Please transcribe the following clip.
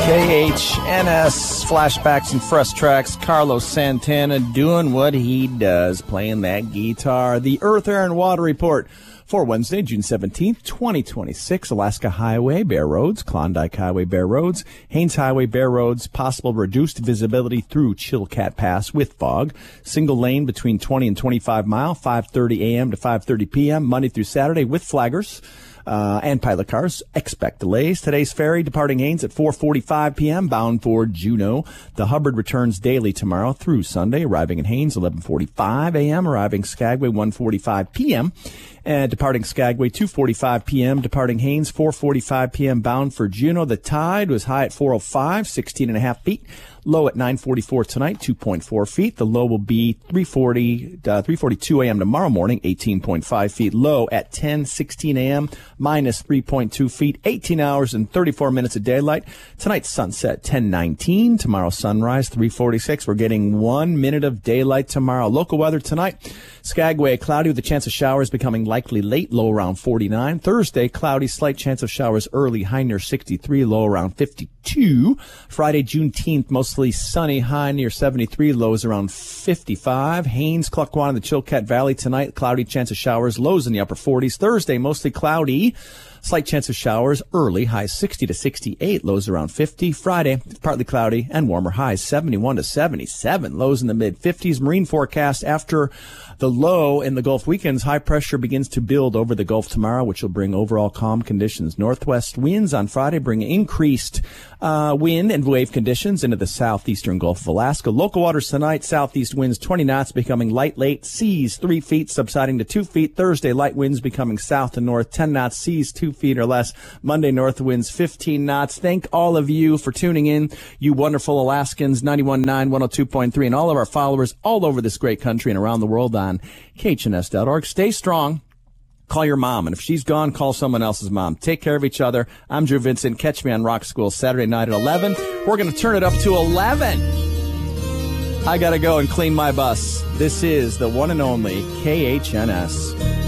KHNS flashbacks and fresh tracks. Carlos Santana doing what he does, playing that guitar. The Earth, Air, and Water Report for Wednesday, June 17th, 2026. Alaska Highway, bare roads. Klondike Highway, bare roads. Haines Highway, bare roads. Possible reduced visibility through Chilkat Pass with fog. Single lane between 20 and 25 mile, 5:30 a.m. to 5:30 p.m. Monday through Saturday with flaggers. And pilot cars. Expect delays. Today's ferry departing Haines at 4:45 p.m. bound for Juneau. The Hubbard returns daily tomorrow through Sunday, arriving in Haines 11:45 a.m., arriving Skagway 1:45 p.m., and departing Skagway 2:45 p.m., departing Haines 4:45 p.m. bound for Juneau. The tide was high at 4:05, 16.5 feet. Low at 9:44 tonight, 2.4 feet. The low will be 3:42 a.m. tomorrow morning, 18.5 feet. Low at 10:16 a.m., minus 3.2 feet, 18 hours and 34 minutes of daylight. Tonight's sunset, 10:19. Tomorrow sunrise, 3:46. We're getting 1 minute of daylight tomorrow. Local weather tonight, Skagway, cloudy with a chance of showers becoming likely late, low around 49. Thursday, cloudy, slight chance of showers early, high near 63, low around 52. Friday, Juneteenth, mostly sunny, high near 73, lows around 55. Haines, Klukwan, and the Chilkat Valley tonight, cloudy, chance of showers, lows in the upper 40s. Thursday, mostly cloudy, slight chance of showers early, highs 60 to 68, lows around 50. Friday, partly cloudy and warmer, highs 71 to 77, lows in the mid-50s. Marine forecast: after the low in the Gulf weekends, high pressure begins to build over the Gulf tomorrow, which will bring overall calm conditions. Northwest winds on Friday bring increased wind and wave conditions into the southeastern Gulf of Alaska. Local waters tonight, southeast winds 20 knots becoming light late, seas 3 feet subsiding to 2 feet. Thursday, light winds becoming south to north 10 knots, seas 2 feet or less. Monday, north winds 15 knots. Thank all of you for tuning in, you wonderful Alaskans, 91.9, 102.3, and all of our followers all over this great country and around the world on KHNS.org. Stay strong. Call your mom, and if she's gone, call someone else's mom. Take care of each other. I'm Drew Vincent. Catch me on Rock School Saturday night at 11. We're going to turn it up to 11. I got to go and clean my bus. This is the one and only KHNS.